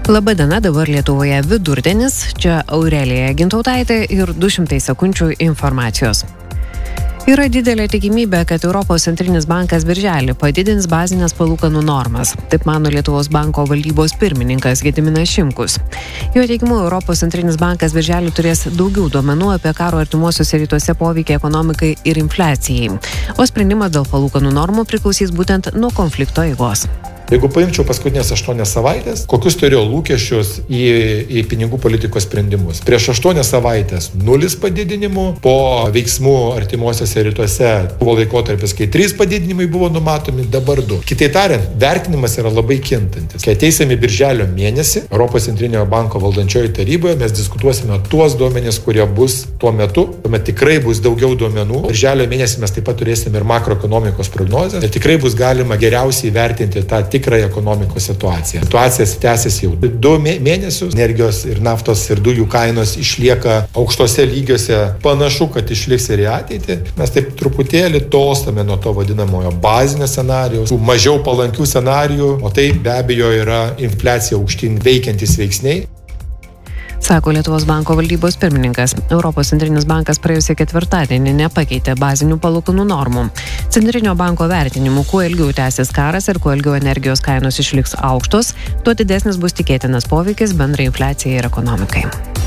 Labadiena, dabar Lietuvoje vidurdienis, čia Aurelija Gintautaitė ir 200 sekundžių informacijos. Yra didelė tikimybė, kad Europos centrinis bankas birželį padidins bazinės palūkanų normas. Taip mano Lietuvos banko valdybos pirmininkas Gediminas Šimkus. Jo teigimu, Europos centrinis bankas birželį turės daugiau duomenų apie karo artimuosiuose rytuose poveikį ekonomikai ir infliacijai. O sprendimas dėl palūkanų normų priklausys būtent nuo konflikto eigos. Jeigu paimčiau paskutinės 8 savaitės, kokius turėjo lūkesčius į pinigų politikos sprendimus. Prieš 8 savaitės 0 padidinimų, po veiksmų artimuosiuose rytuose buvo laikotarpis, kai 3 padidinimai buvo numatomi, dabar 2. Kitaip tariant, vertinimas yra labai kintantis. Kai ateisime birželio mėnesį, Europos centrinio banko valdančioje taryboje mes diskutuosime tuos duomenis, kurie bus tuo metu, tuomet tikrai bus daugiau duomenų. Birželio mėnesį mes taip pat turėsime ir makroekonomikos prognozes ir tikrai bus galima geriausiai įvertinti tą tikrąją ekonomikos situaciją. Situacija tęsiasi jau 2 mėnesius, energijos ir naftos ir dujų kainos išlieka aukštose lygiuose, panašu, kad išliks ir į ateitį. Mes taip truputėlį tolstame nuo to vadinamojo bazinio scenarijaus, mažiau palankių scenarijų, o tai be abejo yra infliacija aukštyn veikiantys veiksniai. Sako Lietuvos banko valdybos pirmininkas. Europos centrinis bankas praėjusią ketvirtadienį nepakeitė bazinių palūkanų normų. Centrinio banko vertinimu, kuo ilgiau tęsis karas ir kuo ilgiau energijos kainos išliks aukštos, tuo didesnis bus tikėtinas poveikis bendrai infliacijai ir ekonomikai.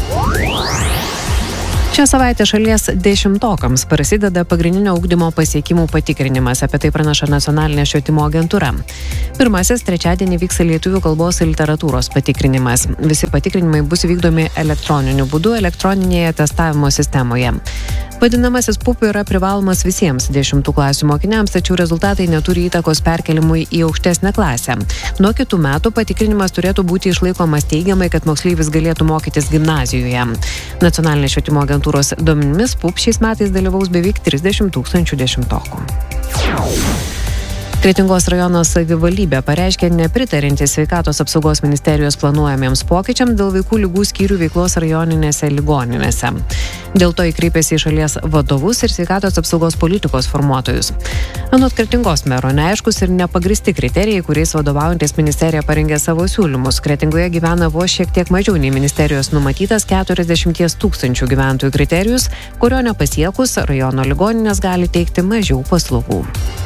Šią savaitę šalies 10-okams prasideda pagrindinio ugdymo pasiekimų patikrinimas, apie tai praneša Nacionalinė švietimo agentūra. Pirmasis trečiadienį vyks lietuvių kalbos ir literatūros patikrinimas. Visi patikrinimai bus vykdomi elektroniniu būdu elektroninėje testavimo sistemoje. Vadinamasis PUP yra privalomas visiems 10 klasių mokiniams, tačiau rezultatai neturi įtakos perkelimui į aukštesnę klasę. Nuo kitų metų patikrinimas turėtų būti išlaikomas teigiamai, kad moksleivis galėtų mokytis gimnazijoje. Nacionalinė švietimo agentūros duomenimis PUP šiais metais dalyvaus beveik 30 000 10-okų. Kretingos rajono savivaldybė pareiškė nepritarinti sveikatos apsaugos ministerijos planuojamiems pokyčiams dėl vaikų ligų skyrių veiklos rajoninėse ligoninėse. Dėl to kreipėsi į šalies vadovus ir sveikatos apsaugos politikos formuotojus. Anot Kretingos mero, neaiškus ir nepagristi kriterijai, kuriais vadovaujantis ministerija parengė savo siūlymus. Kretingoje gyvena vos šiek tiek mažiau nei ministerijos numatytas 40 000 gyventojų kriterijus, kurio nepasiekus rajono ligoninės gali teikti mažiau paslaugų.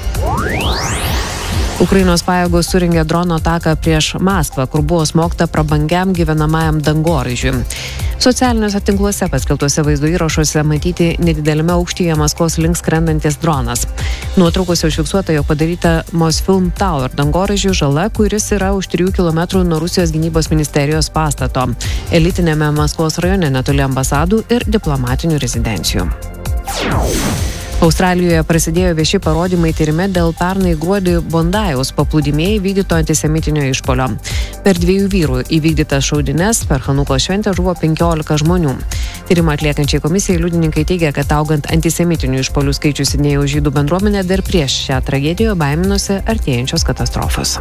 Ukrainos pajėgos surengė drono ataką prieš Maskvą, kur buvo smogta prabangiam gyvenamajam dangoraižiui. Socialiniuose tinkluose paskelbtuose vaizdo įrašuose matyti nedidelėme aukštyje Maskvos link skrendantis dronas. Nuotraukose užfiksuota, jog padaryta Mosfilm Tower dangoraižių žala, kuris yra už 3 km nuo Rusijos gynybos ministerijos pastato, elitinėme Maskvos rajone netoli ambasadų ir diplomatinių rezidencijų. Australijoje prasidėjo vieši parodymai tyrime dėl pernai gruodį Bondajaus paplūdimėje įvykdyto antisemitinio išpuolio. Per 2 vyrų įvykdytas šaudynes per Chanukos šventę žuvo 15 žmonių. Tyrimą atliekančiai komisijai liudininkai teigia, kad augant antisemitinių išpuolių skaičius Sidnėjaus žydų bendruomenė dar prieš šią tragediją baiminosi artėjančios katastrofos.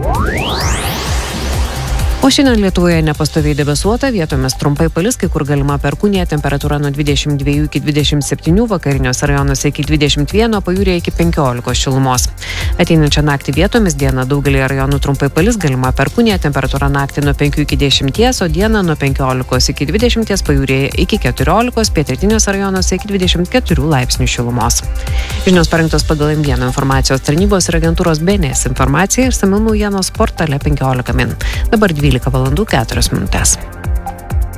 O šiandien Lietuvoje nepastoviai debesuota, vietomis trumpai palis, kai kur galima perkūnija, temperatūra nuo 22 iki 27, vakariniuose rajonuose iki 21, pajūryje iki 15 šilumos. Ateinančią naktį vietomis dieną daugelį rajonų trumpai palis, galima perkūnija, temperatūra naktį nuo 5 iki 10, o dieną nuo 15 iki 20, pajūryje iki 14, pietrytiniuose rajonuose iki 24 laipsnių šilumos. Žinios parengtos pagal M1 informacijos tarnybos ir agentūros BNS informacija ir išsamių naujienos portale 15 min. Dabar 12 valandų 4 minutės.